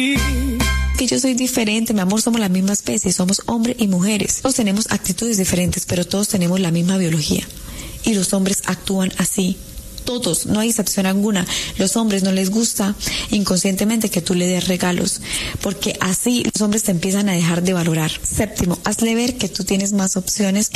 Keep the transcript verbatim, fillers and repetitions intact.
Que yo soy diferente, mi amor, somos la misma especie, somos hombres y mujeres. Todos tenemos actitudes diferentes, pero todos tenemos la misma biología. Y los hombres actúan así. Todos, no hay excepción alguna. Los hombres no les gusta inconscientemente que tú le des regalos, porque así los hombres te empiezan a dejar de valorar. Séptimo, hazle ver que tú tienes más opciones.